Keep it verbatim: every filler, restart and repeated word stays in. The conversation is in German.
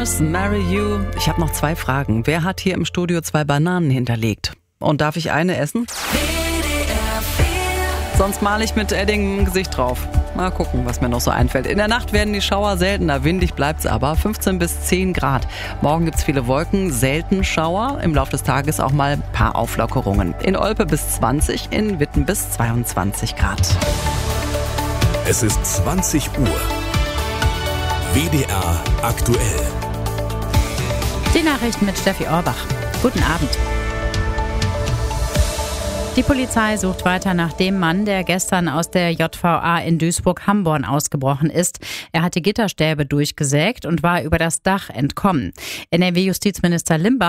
Mars, Marry You. Ich habe noch zwei Fragen. Wer hat hier im Studio zwei Bananen hinterlegt? Und darf ich eine essen? Sonst male ich mit Edding ein Gesicht drauf. Mal gucken, was mir noch so einfällt. In der Nacht werden die Schauer seltener, windig bleibt's aber. fünfzehn bis zehn Grad. Morgen gibt's viele Wolken, selten Schauer. Im Laufe des Tages auch mal ein paar Auflockerungen. In Olpe bis zwanzig, in Witten bis zweiundzwanzig Grad. Es ist zwanzig Uhr. W D R aktuell. Die Nachrichten mit Steffi Orbach. Guten Abend. Die Polizei sucht weiter nach dem Mann, der gestern aus der J V A in Duisburg-Hamborn ausgebrochen ist. Er hatte Gitterstäbe durchgesägt und war über das Dach entkommen. N R W-Justizminister Limbach